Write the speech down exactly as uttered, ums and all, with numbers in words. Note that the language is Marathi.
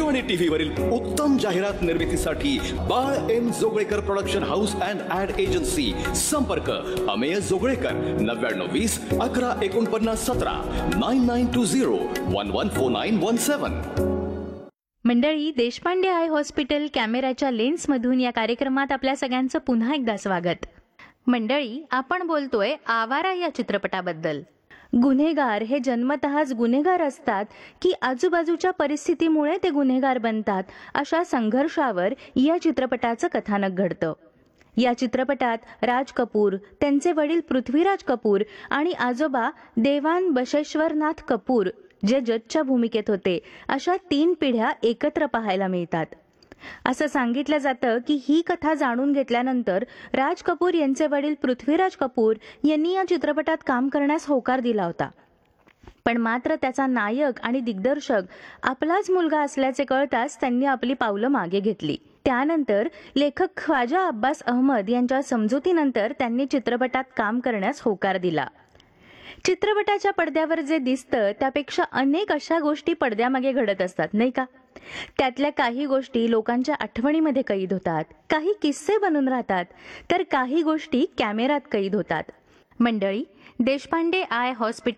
आणि टीव्ही वरील उत्तम जाहिरात निर्मितीसाठी बाळ M Joglekar production house and add agency. संपर्क अमेय जोगळेकर नव्याण्णव वीस अकरा एकोणपन्नास सतरा nine nine to zero one one four nine one सेवन. मंडळी, देशपांडे आय हॉस्पिटल कॅमेऱ्याच्या लेन्समधून या कार्यक्रमात आपल्या सगळ्यांचं पुन्हा एकदा स्वागत. मंडळी, आपण बोलतोय आवारा या चित्रपटाबद्दल. गुन्हेगार हे जन्मतःच गुन्हेगार असतात की आजूबाजूच्या परिस्थितीमुळे ते गुन्हेगार बनतात, अशा संघर्षावर या चित्रपटाचं कथानक घडतं. या चित्रपटात राज कपूर, त्यांचे वडील पृथ्वीराज कपूर आणि आजोबा देवान बशेश्वरनाथ कपूर जे जजच्या भूमिकेत होते, अशा तीन पिढ्या एकत्र पाहायला मिळतात. असं सांगितलं जातं की ही कथा जाणून घेतल्यानंतर राज कपूर यांचे वडील पृथ्वीराज कपूर यांनी या चित्रपटात काम करण्यास होकार दिला होता. पण मात्र त्याचा नायक आणि दिग्दर्शक आपलाच मुलगा असल्याचे कळताच त्यांनी आपली पावलं मागे घेतली. त्यानंतर लेखक ख्वाजा अब्बास अहमद यांच्या समजुतीनंतर त्यांनी चित्रपटात काम करण्यास होकार दिला. चित्रपटाच्या पडद्यावर जे दिसतं त्यापेक्षा अनेक अशा गोष्टी पडद्यामागे घडत असतात, नाही का? त्यातल्या काही गोष्टी लोकांच्या आठवणीमध्ये कैद होतात, काही किस्से बनून राहतात, तर काही गोष्टी कॅमेऱ्यात कैद होतात. मंडळी, देशपांडे आय हॉस्पिटल